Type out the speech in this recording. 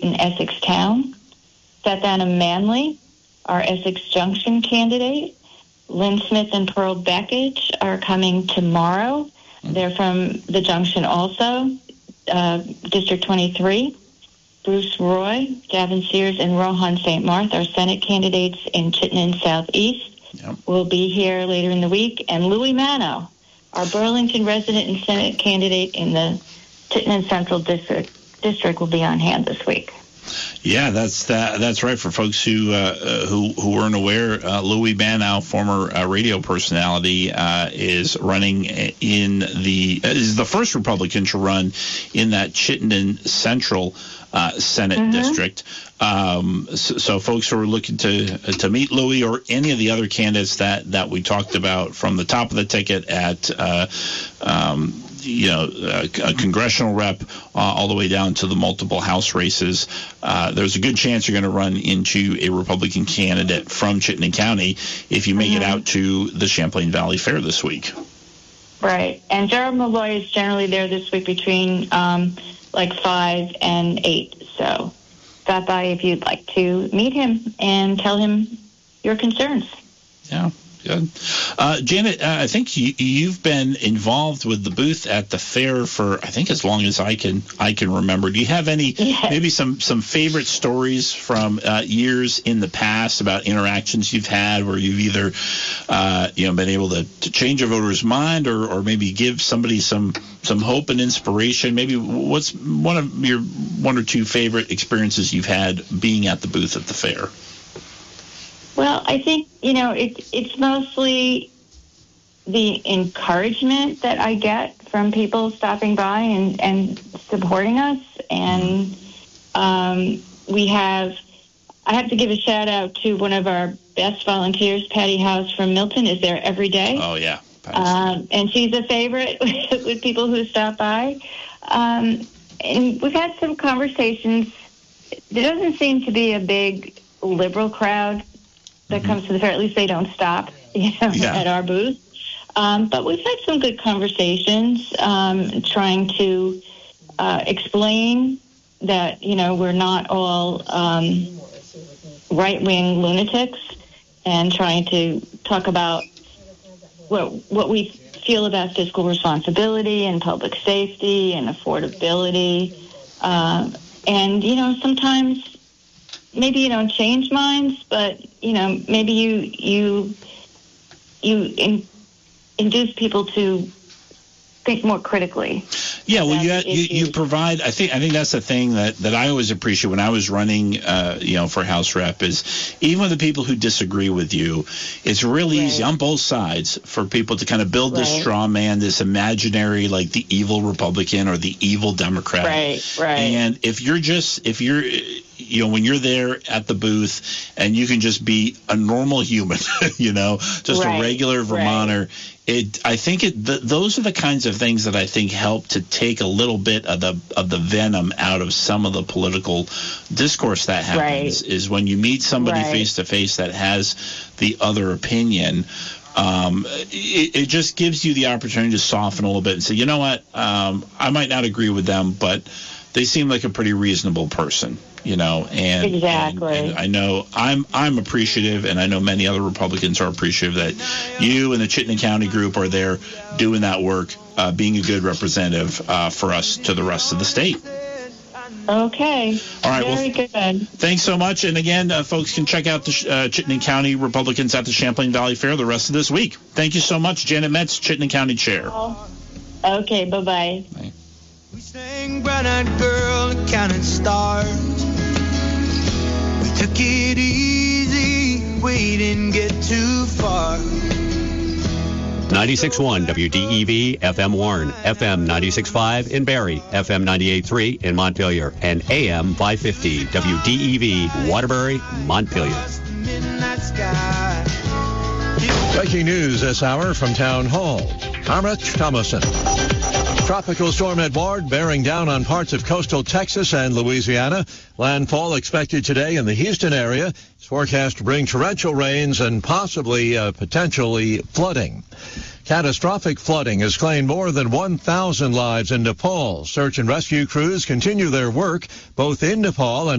in Essex Town. Seth Anna Manley, our Essex Junction candidate. Lynn Smith and Pearl Beckich are coming tomorrow. They're from the Junction also, District 23. Bruce Roy, Gavin Sears, and Rohan St. Martha are Senate candidates in Chittenden Southeast. Yep. Will be here later in the week. And Louis Mano, our Burlington resident and Senate candidate in the Chittenden Central District will be on hand this week. Yeah, that's right. For folks who weren't aware, Louis Mano, former radio personality, is running is the first Republican to run in that Chittenden Central Senate district. So folks who are looking to meet Louis or any of the other candidates that we talked about from the top of the ticket at a congressional rep all the way down to the multiple House races, there's a good chance you're going to run into a Republican candidate from Chittenden County if you make it out to the Champlain Valley Fair this week. Right. And Gerald Malloy is generally there this week between 5 and 8. So stop by if you'd like to meet him and tell him your concerns. Yeah. Good. Janet, I think you've been involved with the booth at the fair for, I think, as long as I can remember. Do you have any, maybe some favorite stories from years in the past about interactions you've had where you've either, been able to change a voter's mind or maybe give somebody some hope and inspiration? Maybe what's one of your one or two favorite experiences you've had being at the booth at the fair? Well, I think, it's mostly the encouragement that I get from people stopping by and supporting us. And I have to give a shout out to one of our best volunteers, Patty House from Milton, is there every day. Oh, yeah. And she's a favorite with people who stop by. And we've had some conversations. There doesn't seem to be a big liberal crowd that comes to the fair. At least they don't stop at our booth. But we've had some good conversations trying to explain that, we're not all right-wing lunatics, and trying to talk about what we feel about fiscal responsibility and public safety and affordability. And, sometimes maybe you don't change minds, but, maybe you induce people to think more critically. Yeah, well, you provide. I think that's the thing that I always appreciate when I was running, for House Rep, is even with the people who disagree with you, it's really easy on both sides for people to kind of build this straw man, this imaginary, like the evil Republican or the evil Democrat. Right. And if you're when you're there at the booth and you can just be a normal human, just a regular Vermonter. I think those are the kinds of things that I think help to take a little bit of the venom out of some of the political discourse that happens. Is when you meet somebody face to face that has the other opinion. It just gives you the opportunity to soften a little bit and say, you know what, I might not agree with them, but they seem like a pretty reasonable person. And exactly. And I know I'm appreciative, and I know many other Republicans are appreciative that you and the Chittenden County group are there doing that work, being a good representative for us to the rest of the state. Okay. All right. Very good. Thanks so much. And again, folks can check out the Chittenden County Republicans at the Champlain Valley Fair the rest of this week. Thank you so much, Janet Metz, Chittenden County Chair. Okay. Bye-bye. Bye. We sang Brown-Eyed Girl and counted stars. We took it easy, we didn't get too far. 96.1 WDEV FM Warren, FM 96.5 in Barrie, FM 98.3 in Montpelier, and AM 550 WDEV Waterbury, Montpelier. Breaking news this hour from Town Hall. Armach Thomason. Tropical storm Edouard bearing down on parts of coastal Texas and Louisiana. Landfall expected today in the Houston area. It's forecast to bring torrential rains and possibly potentially flooding. Catastrophic flooding has claimed more than 1,000 lives in Nepal. Search and rescue crews continue their work both in Nepal and